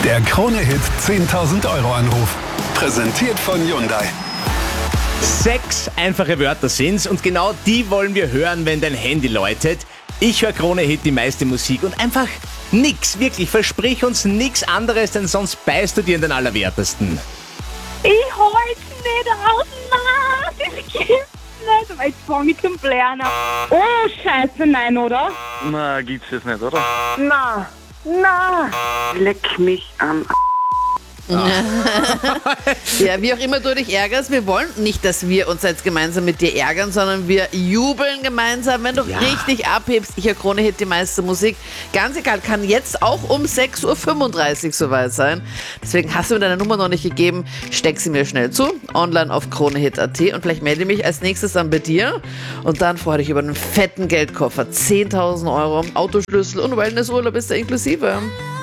Der Krone-Hit 10.000 € Anruf. Präsentiert von Hyundai. 6 einfache Wörter sind's und genau die wollen wir hören, wenn dein Handy läutet. Ich höre Krone-Hit, die meiste Musik und einfach nix, wirklich, versprich uns nichts anderes, denn sonst beißt du dir in den Allerwertesten. Ich halte nicht aus, nein, das gibt's nicht, weil jetzt fange ich zum Blären an. Oh, scheiße, nein, oder? Na, gibt's das nicht, oder? Nein, nein. Leck mich am Ja, wie auch immer du dich ärgerst, wir wollen nicht, dass wir uns jetzt gemeinsam mit dir ärgern, sondern wir jubeln gemeinsam, wenn du richtig abhebst. Ich höre Krone-Hit, die meiste Musik. Ganz egal, kann jetzt auch um 6.35 Uhr soweit sein. Deswegen hast du mir deine Nummer noch nicht gegeben, steck sie mir schnell zu, online auf kronehit.at und vielleicht melde ich mich als nächstes dann bei dir und dann freue dich über einen fetten Geldkoffer, 10.000 €, Autoschlüssel und Wellnessurlaub ist da inklusive.